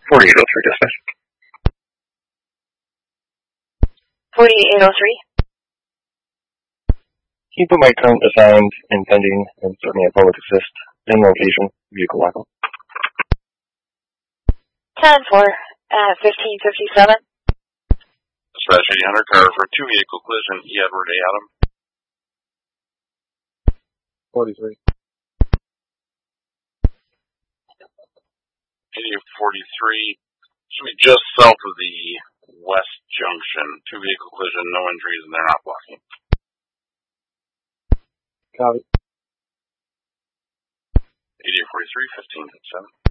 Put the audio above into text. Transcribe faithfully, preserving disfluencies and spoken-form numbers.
forty-eight oh three, dispatch. forty-eight oh three. Can you put my current assigned and pending and certainly a public assist in location, vehicle lockup? ten four, uh, fifteen fifty-seven. Dispatch eighty hundred, car for two vehicle collision, E. Edward A. Adam. forty-three. eighty forty-three, should be just south of the West Junction. Two vehicle collision, no injuries, and they're not blocking. Copy. eighty forty-three, fifteen fifty-seven.